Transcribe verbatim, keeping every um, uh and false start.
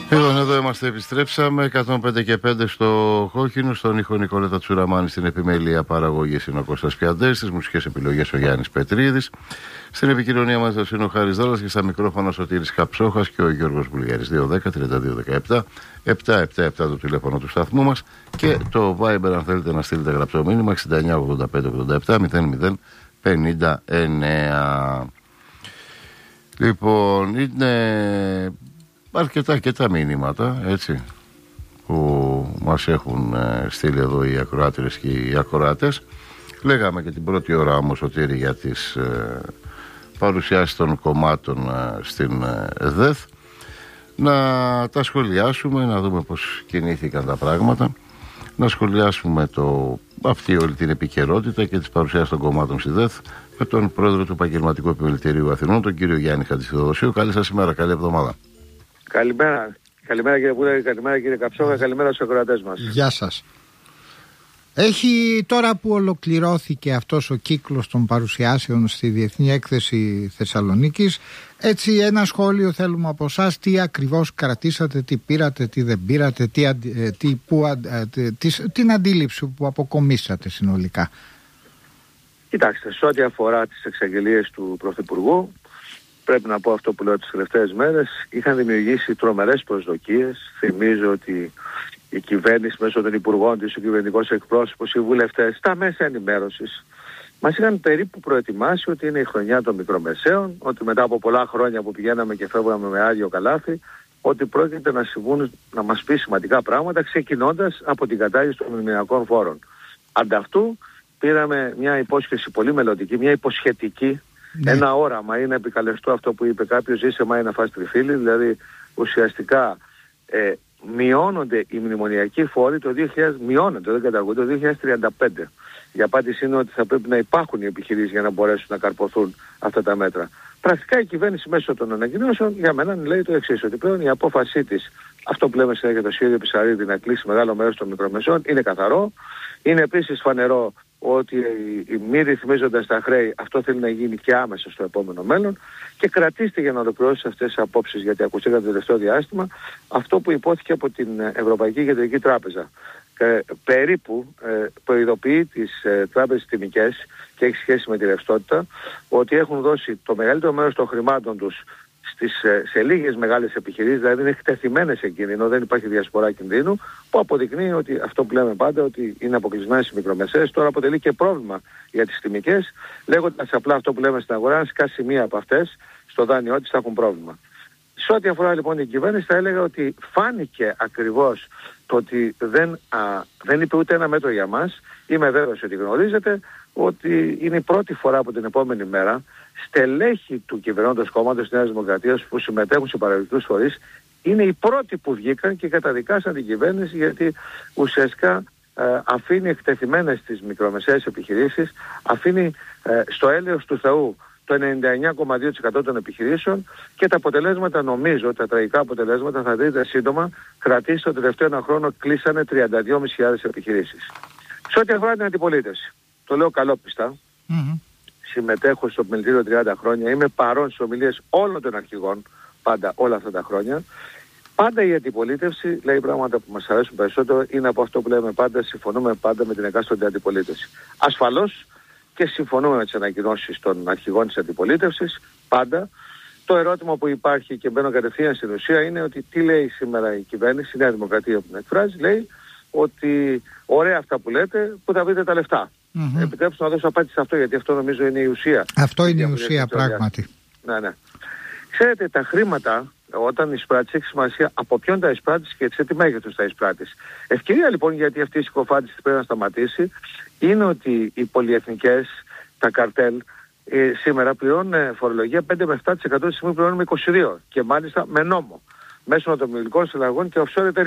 Λοιπόν, εδώ είμαστε, επιστρέψαμε. εκατόν πέντε και πέντε στο Κόκκινο, στον ήχο Νικόλετα Τσουραμάνη, στην επιμέλεια παραγωγής είναι ο Κώστας Πιαντές, στις μουσικές επιλογές ο Γιάννης Πετρίδης, στην επικοινωνία μας είναι ο Χάρης Δάλλας και στα μικρόφωνα Σωτήρης Καψόχας και ο Γιώργος Βουλγαρής. δύο δέκα τριάντα δύο δεκαεπτά επτακόσια εβδομήντα επτά το τηλέφωνο του σταθμού μας και το Viber αν θέλετε να στείλετε γραπτό μήνυμα εξήντα εννιά ογδόντα πέντε ογδόντα επτά μηδέν μηδέν πενήντα εννέα. Λοιπόν, είναι αρκετά αρκετά μηνύματα, έτσι, που μας έχουν ε, στείλει εδώ οι ακροάτρες και οι ακροάτες. Λέγαμε και την πρώτη ώρα όμως, Σωτήρη, για τις ε, παρουσιάσεις των κομμάτων ε, στην ε, ΔΕΘ. Να τα σχολιάσουμε, να δούμε πώς κινήθηκαν τα πράγματα. Να σχολιάσουμε το, αυτή όλη την επικαιρότητα και τις παρουσιάσεις των κομμάτων στη ΔΕΘ με τον πρόεδρο του Επαγγελματικού Επιμελητηρίου Αθηνών, τον κύριο Γιάννη Χατζηθεοδοσίου. Καλή σας ημέρα, καλή εβδομάδα. Καλημέρα. Καλημέρα κύριε Πούλερ, καλημέρα κύριε Καψόχα, καλημέρα στους ακροατές μας. Γεια σας. Έχει τώρα που ολοκληρώθηκε αυτός ο κύκλος των παρουσιάσεων στη Διεθνή Έκθεση Θεσσαλονίκης, έτσι ένα σχόλιο θέλουμε από εσάς, τι ακριβώς κρατήσατε, τι πήρατε, τι δεν πήρατε, τι, τι, που, τι, την αντίληψη που αποκομίσατε συνολικά. Κοιτάξτε, σε ό,τι αφορά τις εξαγγελίες του Πρωθυπουργού, πρέπει να πω αυτό που λέω τις τελευταίες μέρες, είχαν δημιουργήσει τρομερές προσδοκίες. Θυμίζω ότι η κυβέρνηση μέσω των υπουργών της, ο κυβερνητικός εκπρόσωπος, οι βουλευτές, τα μέσα ενημέρωσης μας είχαν περίπου προετοιμάσει ότι είναι η χρονιά των μικρομεσαίων, ότι μετά από πολλά χρόνια που πηγαίναμε και φεύγαμε με άδειο καλάθι, ότι πρόκειται να συμβούν, να μας πει σημαντικά πράγματα, ξεκινώντας από την κατάργηση των μνημονιακών φόρων. Ανταυτού πήραμε μια υπόσχεση πολύ μελλοντική, μια υποσχετική, ναι. Ένα όραμα, είναι επικαλεστό αυτό που είπε κάποιος, ζήσε μάη να φας τριφύλι, δηλαδή ουσιαστικά ε, μειώνονται οι μνημονιακοί φόροι το δύο χιλιάδες, μειώνονται, δεν καταργούνται, το δύο χιλιάδες τριάντα πέντε. Η απάντηση είναι ότι θα πρέπει να υπάρχουν οι επιχειρήσεις για να μπορέσουν να καρποθούν αυτά τα μέτρα. Πρακτικά η κυβέρνηση μέσω των ανακοινώσεων για μένα λέει το εξής, ότι πλέον η απόφασή της, αυτό που λέμε συνέχεια το σχέδιο Πισαρίδη, να κλείσει μεγάλο μέρος των μικρομεσαίων, είναι καθαρό. Είναι επίσης φανερό ότι οι μη ρυθμίζοντας τα χρέη, αυτό θέλει να γίνει και άμεσα στο επόμενο μέλλον, και κρατήστε για να ολοκληρώσει αυτές τις απόψεις, γιατί ακουστήκατε το τελευταίο διάστημα, αυτό που υπόθηκε από την Ευρωπαϊκή Κεντρική Τράπεζα. Ε, περίπου ε, προειδοποιεί τις ε, τράπεζες τιμικές και έχει σχέση με τη ρευστότητα, ότι έχουν δώσει το μεγαλύτερο μέρος των χρημάτων τους στις, ε, σε λίγες μεγάλες επιχειρήσεις, δηλαδή είναι εκτεθειμένες σε κίνδυνο, δεν υπάρχει διασπορά κινδύνου, που αποδεικνύει ότι αυτό που λέμε πάντα, ότι είναι αποκλεισμένες οι μικρομεσαίες, τώρα αποτελεί και πρόβλημα για τις τιμικές, λέγοντας απλά αυτό που λέμε στην αγορά, αν σκάσει μία από αυτές στο δάνειό της θα έχουν πρόβλημα. Σε ό,τι αφορά λοιπόν την κυβέρνηση, θα έλεγα ότι φάνηκε ακριβώς το ότι δεν, α, δεν είπε ούτε ένα μέτρο για μας. Είμαι βέβαιος ότι γνωρίζετε ότι είναι η πρώτη φορά από την επόμενη μέρα στελέχη του κυβερνώντος κόμματος της Νέας Δημοκρατίας που συμμετέχουν σε παραγωγικούς φορείς είναι οι πρώτοι που βγήκαν και καταδικάσαν την κυβέρνηση, γιατί ουσιαστικά ε, αφήνει εκτεθειμένες τις μικρομεσαίες επιχειρήσεις, αφήνει ε, στο έλεος του Θεού το ενενήντα εννιά κόμμα δύο τοις εκατό των επιχειρήσεων, και τα αποτελέσματα, νομίζω, τα τραγικά αποτελέσματα θα δείτε σύντομα. Κρατήστε, το τελευταίο ένα χρόνο κλείσανε τριάντα δύο χιλιάδες πεντακόσιες επιχειρήσεις. Σε ό,τι αφορά την αντιπολίτευση, το λέω καλόπιστα, mm-hmm. συμμετέχω στο επιμελητήριο τριάντα χρόνια, είμαι παρόν στις ομιλίες όλων των αρχηγών, πάντα όλα αυτά τα χρόνια. Πάντα η αντιπολίτευση λέει πράγματα που μας αρέσουν περισσότερο, είναι από αυτό που λέμε πάντα, συμφωνούμε πάντα με την εκάστοτε αντιπολίτευση. Ασφαλώς και συμφωνούμε με τις ανακοινώσεις των αρχηγών της αντιπολίτευσης, πάντα. Το ερώτημα που υπάρχει, και μπαίνω κατευθείαν στην ουσία, είναι ότι τι λέει σήμερα η κυβέρνηση, η Νέα Δημοκρατία που την εκφράζει, λέει ότι ωραία αυτά που λέτε, που θα βρείτε τα λεφτά. Mm-hmm. Επιτρέψτε να δώσω απάντηση σε αυτό, γιατί αυτό νομίζω είναι η ουσία. Αυτό είναι η ουσία, πράγματι. Ναι, ναι. Ξέρετε, τα χρήματα, όταν εισπράττεις, έχει σημασία από ποιον τα εισπράττεις και σε τι μέγεθος τα εισπράττεις. Ευκαιρία λοιπόν, γιατί αυτή η συκοφάντηση πρέπει να σταματήσει, είναι ότι οι πολυεθνικές, τα καρτέλ, ε, σήμερα πληρώνουν φορολογία πέντε με επτά τοις εκατό, τη στιγμή πληρώνουμε είκοσι δύο τοις εκατό, και μάλιστα με νόμο, μέσω των μυλλικών συλλαγών και offshore εταιρείες.